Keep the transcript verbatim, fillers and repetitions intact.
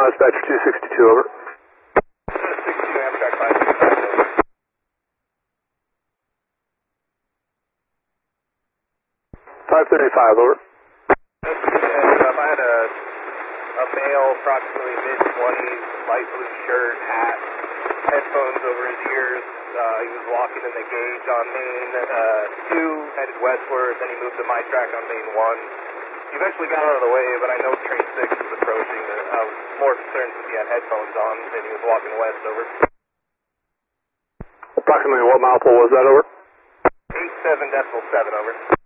dispatcher two sixty-two, over. sixty-two, Amtrak five sixty-five, over. five thirty-five, over. Yeah, I had a, a male, approximately mid-twenties, light blue shirt, hat, headphones over his ears. Uh, he was walking in the gauge on Main uh, two, headed westward, then he moved to my track on Main one. He eventually got out of the way, but I know train six was approaching. I was more concerned because he had headphones on and he was walking west, over. Approximately what mile pole was that, over? eight seven decimal seven, over.